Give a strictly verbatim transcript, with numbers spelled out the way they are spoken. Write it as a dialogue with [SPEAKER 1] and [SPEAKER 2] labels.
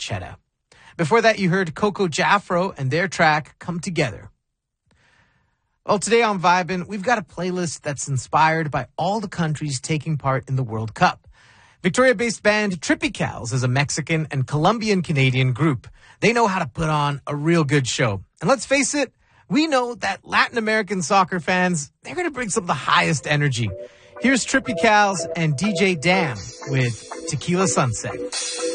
[SPEAKER 1] Ranchetta. Before that, you heard Coco Jaffro and their track Come Together. Well, today on Vibin', we've got a playlist that's inspired by all the countries taking part in the World Cup. Victoria-based band Trippy Cows is a Mexican and Colombian-Canadian group. They know how to put on a real good show. And let's face it, we know that Latin American soccer fans, they're going to bring some of the highest energy. Here's Trippy Cows and D J Dam with Tequila Sunset.